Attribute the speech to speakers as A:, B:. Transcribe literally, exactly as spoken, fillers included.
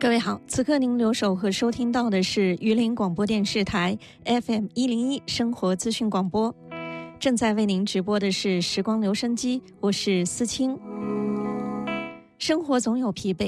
A: 各位好，此刻您留守和收听到的是榆林广播电视台 F M 一零一生活资讯广播，正在为您直播的是时光留声机，我是思清。生活总有疲惫，